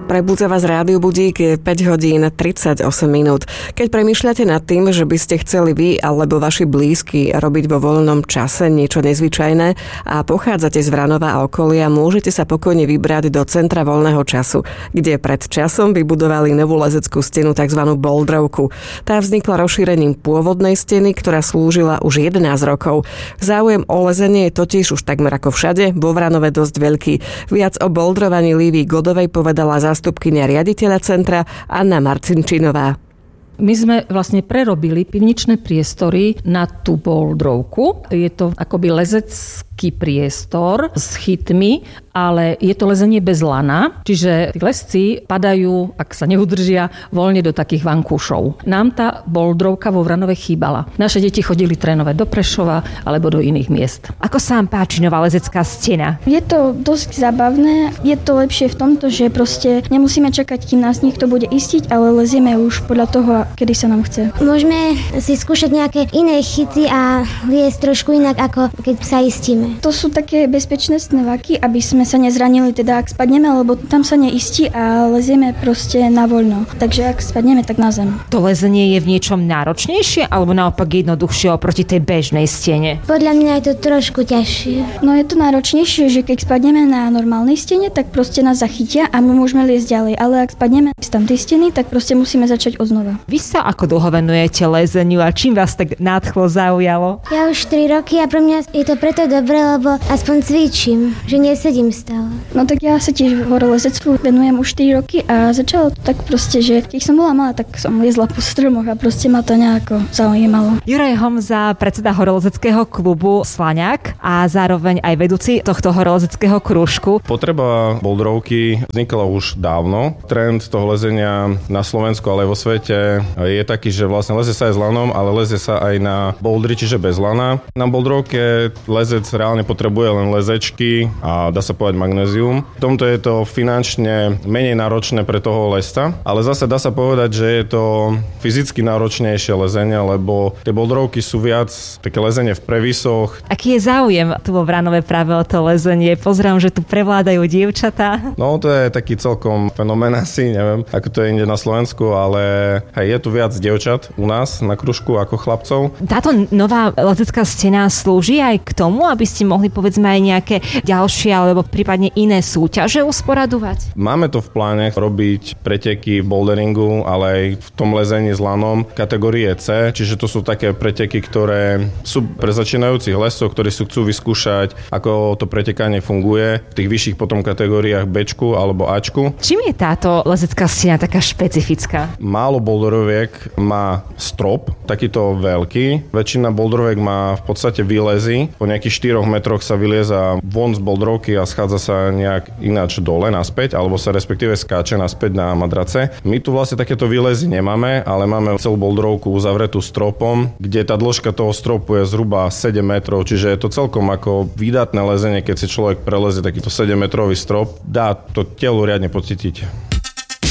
Prebudza vás rádio budík, je 5 hodín 38 minút. Keď premýšľate nad tým, že by ste chceli vy alebo vaši blízky robiť vo voľnom čase niečo nezvyčajné a pochádzate z Vranova a okolia, môžete sa pokojne vybrať do centra voľného času, kde pred časom vybudovali novú lezeckú stenu, tzv. Boldrovku. Tá vznikla rozšírením pôvodnej steny, ktorá slúžila už 11 rokov. Záujem o lezenie je totiž už takmer ako všade vo Vranove dosť veľký. Viac o boldrovaní Lívii Godovej povedala zástupkyňa riaditeľa centra Anna Marcinčinová. My sme vlastne prerobili pivničné priestory na tú boldrovku. Je to akoby lezecký priestor s chytmi, ale je to lezenie bez lana, čiže tí lesci padajú, ak sa neudržia, voľne do takých vankúšov. Nám tá boldrovka vo Vranove chýbala. Naše deti chodili trénovať do Prešova alebo do iných miest. Ako sa vám páči nová lezecká stena? Je to dosť zábavné. Je to lepšie v tomto, že proste nemusíme čakať, kým nás niekto bude istiť, ale lezieme už podľa toho, kedy sa nám chce. Môžeme si skúšať nejaké iné chyty a liesť trošku inak, ako keď sa istíme. To sú také bezpečné vaky, aby sme sa nezranili, teda ak spadneme, lebo tam sa neistí a lezieme proste na voľno. Takže ak spadneme, tak na zem. To lezenie je v niečom náročnejšie alebo naopak jednoduchšie oproti tej bežnej stene? Podľa mňa je to trošku ťažšie. No je to náročnejšie, že keď spadneme na normálnej stene, tak proste nás zachytia a my môžeme liesť ďalej. Ale ak spadneme z tamtej steny, tak proste musíme začať odznova. Vy sa ako dlho venujete lezeniu a čím vás tak nadchlo, zaujalo? Ja už 3 roky a pre mňa je to preto dobré, lebo aspoň cvičím, že nesedím stále. No tak ja sa tiež horolezectvu venujem už 4 roky a začalo to tak proste, že keď som bola malá, tak som liezla po stromoch a proste ma to nejako zaujímalo. Juraj Homza, predseda horolezeckého klubu Slaňák a zároveň aj vedúci tohto horolezeckého krúžku. Potreba boldrovky vznikla už dávno. Trend toho lezenia na Slovensku, ale aj vo svete je taký, že vlastne lezie sa aj s lanom, ale lezie sa aj na bouldri, čiže bez lana. Na boldrovke lezec reálne potrebuje len lezečky a dá sa povedať magnézium. V tomto je to finančne menej náročné pre toho lesca, ale zase dá sa povedať, že je to fyzicky náročnejšie lezenie, lebo tie boldrovky sú viac také lezenie v previsoch. Aký je záujem tu vo Vranove práve o to lezenie? Pozerám, že tu prevládajú dievčatá. No to je taký celkom fenomén asi, neviem, ako to je inde na Slovensku, ale hej, je tu viac dievčat u nás na kružku ako chlapcov. Táto nová lezecká stena slúži aj k tomu, aby ste mohli povedzme aj nejaké ďalšie alebo prípadne iné súťaže usporadovať? Máme to v pláne robiť preteky v boulderingu, ale aj v tom lezení s lanom kategórie C, čiže to sú také preteky, ktoré sú pre začínajúcich lescov, ktorí sú chcú vyskúšať, ako to pretekanie funguje v tých vyšších potom kategóriách Bčku alebo Ačku. Čím je táto lezecká stena taká špecifická? Málo boulderoviek má strop, takýto veľký. Väčšina boulderoviek má v podstate výlezy. Po nejakých 4 metroch sa vylieza von z boulderovky a schádza sa nejak ináč dole naspäť, alebo sa respektíve skáče naspäť na madrace. My tu vlastne takéto výlezy nemáme, ale máme celú boulderovku uzavretú stropom, kde tá dĺžka toho stropu je zhruba 7 metrov, čiže je to celkom ako výdatné lezenie, keď si človek prelezie takýto 7-metrový strop, dá to telu riadne pocítiť.